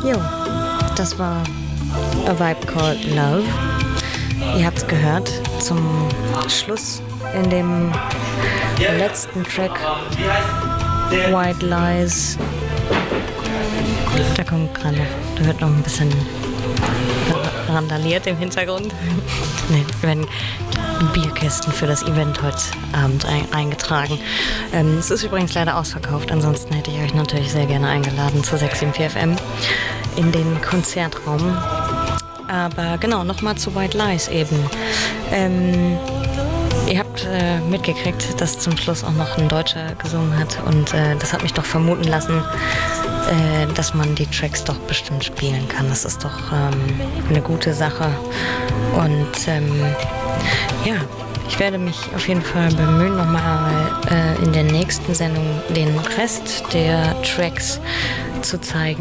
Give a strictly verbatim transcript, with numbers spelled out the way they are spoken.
Jo, das war A Vibe Called Love. Ihr habt's gehört, zum Schluss in dem letzten Track White Lies. Da kommt gerade noch, da wird noch ein bisschen randaliert im Hintergrund. Ne, wir werden Bierkästen für das Event heute Abend ein, eingetragen. Ähm, es ist übrigens leider ausverkauft, ansonsten hätte ich euch natürlich sehr gerne eingeladen zu sechs sieben vier F M in den Konzertraum. Aber genau, nochmal zu White Lies eben. Ähm, ihr habt äh, mitgekriegt, dass zum Schluss auch noch ein Deutscher gesungen hat und äh, das hat mich doch vermuten lassen, äh, dass man die Tracks doch bestimmt spielen kann. Das ist doch ähm, eine gute Sache und ähm, ja, ich werde mich auf jeden Fall bemühen, nochmal äh, in der nächsten Sendung den Rest der Tracks zu zeigen.